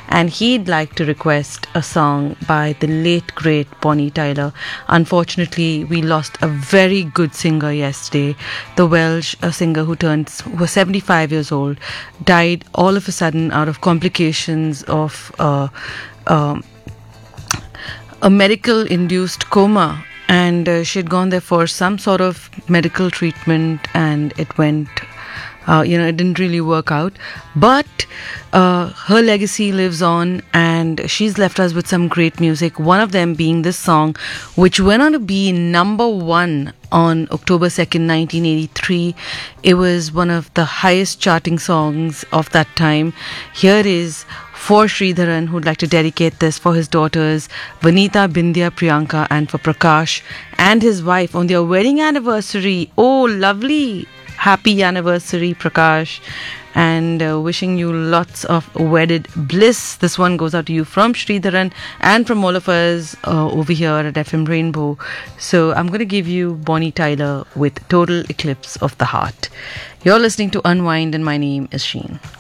and he'd like to request a song by the late great Bonnie Tyler. Unfortunately, we lost a very good singer yesterday. The Welsh singer who was 75 years old, died all of a sudden out of complications of a medical induced coma, and she had gone there for some sort of medical treatment, and it went it didn't really work out, but her legacy lives on, and she's left us with some great music, one of them being this song, which went on to be number one on October 2nd, 1983. It was one of the highest charting songs of that time. Here it is for Sridharan, who'd like to dedicate this for his daughters Vanita, Bindya, Priyanka, and for Prakash and his wife on their wedding anniversary. Oh, lovely! Happy anniversary, Prakash, and wishing you lots of wedded bliss. This one goes out to you from Sridharan and from all of us over here at FM Rainbow. So I'm going to give you Bonnie Tyler with Total Eclipse of the Heart. You're listening to Unwind, and my name is Sheen.